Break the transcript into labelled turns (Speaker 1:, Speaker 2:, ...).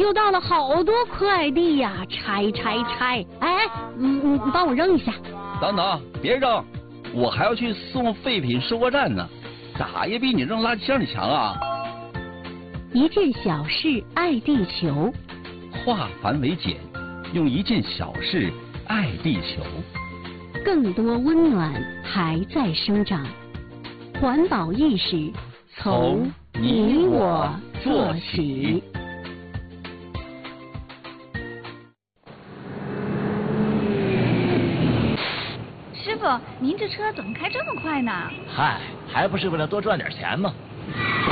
Speaker 1: 就到了好多快递呀，拆。哎，你帮我扔一下。
Speaker 2: 等等，别扔，我还要去送废品收货站呢，咋也比你扔垃圾箱里强啊！
Speaker 1: 一件小事爱地球，
Speaker 2: 化繁为简，用一件小事爱地球。
Speaker 1: 更多温暖还在生长，环保意识从你我做起。
Speaker 3: 师傅，您这车怎么开这么快呢？
Speaker 4: 嗨，还不是为了多赚点钱吗？